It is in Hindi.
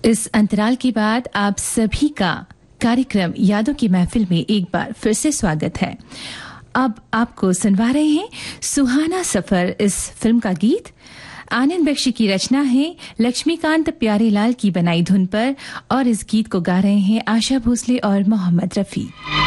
इस अंतराल के बाद आप सभी का कार्यक्रम यादों की महफिल में एक बार फिर से स्वागत है। अब आपको सुनवा रहे हैं सुहाना सफर इस फिल्म का गीत। आनंद बख्शी की रचना है, लक्ष्मीकांत प्यारेलाल की बनाई धुन पर, और इस गीत को गा रहे हैं आशा भोसले और मोहम्मद रफी।